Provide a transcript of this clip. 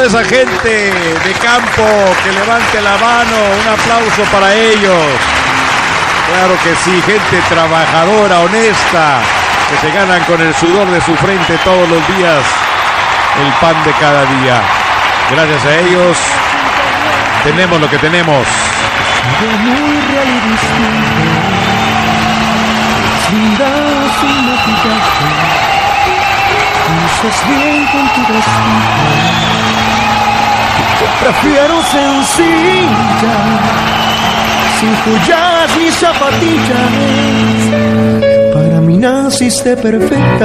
toda esa gente de campo que levante la mano, un aplauso para ellos. Claro que sí, gente trabajadora, honesta, que se ganan con el sudor de su frente todos los días el pan de cada día. Gracias a ellos tenemos lo que tenemos. Muy real y distinto, sin dar, sin maquillaje, dices bien con tu vestido. Prefiero sencilla, sin joyas ni zapatillas. Para mí naciste perfecta.